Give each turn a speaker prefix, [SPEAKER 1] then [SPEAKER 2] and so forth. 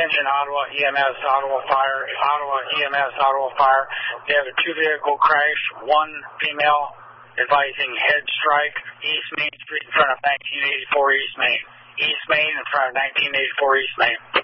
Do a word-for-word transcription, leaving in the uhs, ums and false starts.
[SPEAKER 1] Attention Ottawa E M S, Ottawa Fire, Ottawa E M S, Ottawa Fire. They have a two-vehicle crash, one female advising head strike, East Main Street in front of nineteen eighty-four East Main. East Main in front of nineteen eighty-four East Main.